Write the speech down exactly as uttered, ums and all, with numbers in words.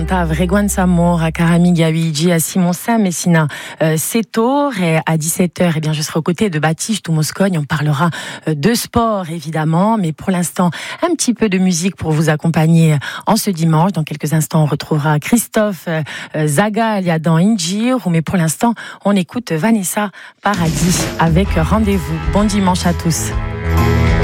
Vreguan Samor, à Karamigaouidji, à Simon Sam et Sina Setor. Et à dix-sept heures, eh bien, je serai aux côtés de Baptiste ou Moscogne. On parlera de sport, évidemment. Mais pour l'instant, un petit peu de musique pour vous accompagner en ce dimanche. Dans quelques instants, on retrouvera Christophe Zagalia dans Injir. Mais pour l'instant, on écoute Vanessa Paradis avec Rendez-vous. Bon dimanche à tous.